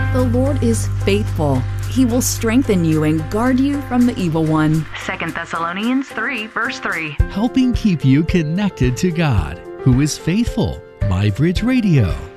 The Lord is faithful. He will strengthen you and guard you from the evil one. 2 Thessalonians 3, verse 3. Helping keep you connected to God, who is faithful. MyBridge Radio.